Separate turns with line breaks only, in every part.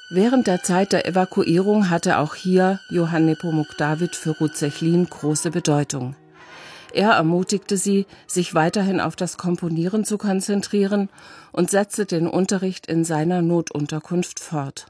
Während der Zeit der Evakuierung hatte auch hier Johann Nepomuk David für Ruth Sechlin große Bedeutung. Er ermutigte sie, sich weiterhin auf das Komponieren zu konzentrieren und setzte den Unterricht in seiner Notunterkunft fort.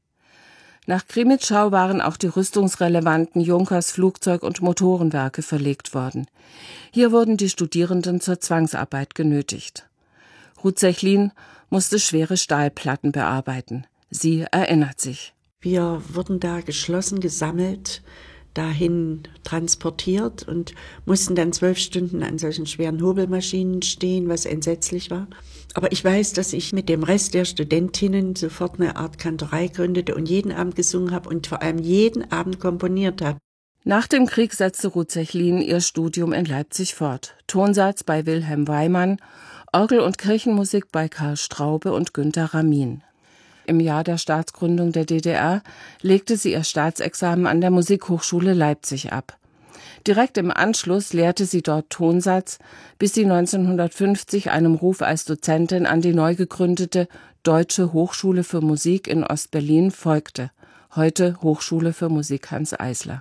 Nach Krimitschau waren auch die rüstungsrelevanten Junkers Flugzeug- und Motorenwerke verlegt worden. Hier wurden die Studierenden zur Zwangsarbeit genötigt. Ruth Sechlin musste schwere Stahlplatten bearbeiten. Sie erinnert sich.
Wir wurden da geschlossen gesammelt, dahin transportiert und mussten dann 12 Stunden an solchen schweren Hobelmaschinen stehen, was entsetzlich war. Aber ich weiß, dass ich mit dem Rest der Studentinnen sofort eine Art Kantorei gründete und jeden Abend gesungen habe und vor allem jeden Abend komponiert habe.
Nach dem Krieg setzte Ruth Sechlin ihr Studium in Leipzig fort. Tonsatz bei Wilhelm Weimann, Orgel- und Kirchenmusik bei Karl Straube und Günter Ramin. Im Jahr der Staatsgründung der DDR legte sie ihr Staatsexamen an der Musikhochschule Leipzig ab. Direkt im Anschluss lehrte sie dort Tonsatz, bis sie 1950 einem Ruf als Dozentin an die neu gegründete Deutsche Hochschule für Musik in Ostberlin folgte, heute Hochschule für Musik Hanns Eisler.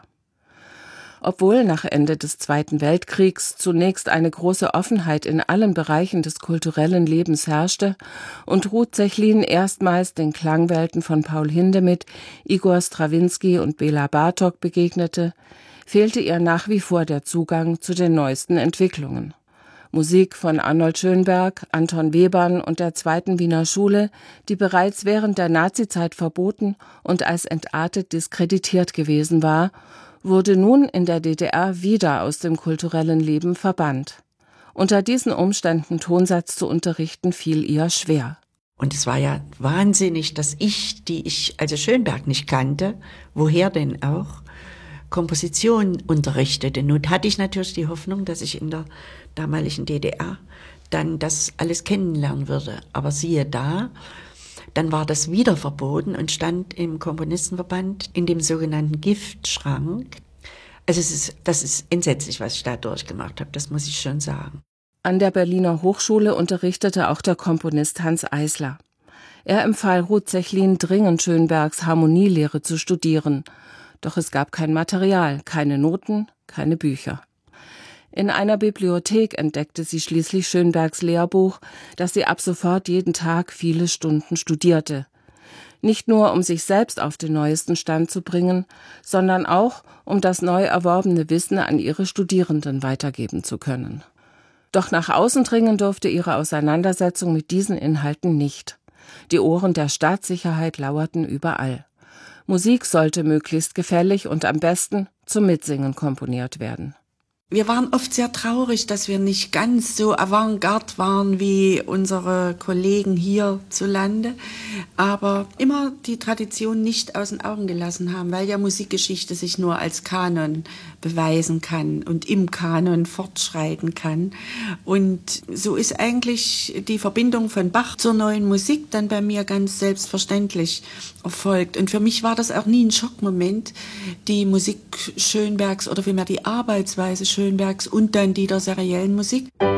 Obwohl nach Ende des Zweiten Weltkriegs zunächst eine große Offenheit in allen Bereichen des kulturellen Lebens herrschte und Ruth Sechlin erstmals den Klangwelten von Paul Hindemith, Igor Strawinski und Bela Bartok begegnete, fehlte ihr nach wie vor der Zugang zu den neuesten Entwicklungen. Musik von Arnold Schönberg, Anton Webern und der Zweiten Wiener Schule, die bereits während der Nazizeit verboten und als entartet diskreditiert gewesen war, wurde nun in der DDR wieder aus dem kulturellen Leben verbannt. Unter diesen Umständen Tonsatz zu unterrichten, fiel ihr schwer.
Und es war ja wahnsinnig, dass die ich also Schönberg nicht kannte, woher denn auch, Komposition unterrichtete. Nun hatte ich natürlich die Hoffnung, dass ich in der damaligen DDR dann das alles kennenlernen würde. Aber siehe da, dann war das wieder verboten und stand im Komponistenverband in dem sogenannten Giftschrank. Also das ist entsetzlich, was ich da durchgemacht habe, das muss ich schon sagen.
An der Berliner Hochschule unterrichtete auch der Komponist Hanns Eisler. Er empfahl Ruth Sechlin dringend, Schönbergs Harmonielehre zu studieren. Doch es gab kein Material, keine Noten, keine Bücher. In einer Bibliothek entdeckte sie schließlich Schönbergs Lehrbuch, das sie ab sofort jeden Tag viele Stunden studierte. Nicht nur, um sich selbst auf den neuesten Stand zu bringen, sondern auch, um das neu erworbene Wissen an ihre Studierenden weitergeben zu können. Doch nach außen dringen durfte ihre Auseinandersetzung mit diesen Inhalten nicht. Die Ohren der Staatssicherheit lauerten überall. Musik sollte möglichst gefällig und am besten zum Mitsingen komponiert werden.
Wir waren oft sehr traurig, dass wir nicht ganz so avantgarde waren wie unsere Kollegen hierzulande, aber immer die Tradition nicht aus den Augen gelassen haben, weil ja Musikgeschichte sich nur als Kanon beweisen kann und im Kanon fortschreiten kann. Und so ist eigentlich die Verbindung von Bach zur neuen Musik dann bei mir ganz selbstverständlich erfolgt. Und für mich war das auch nie ein Schockmoment, die Musik Schönbergs oder vielmehr die Arbeitsweise Schönbergs und dann die der seriellen Musik.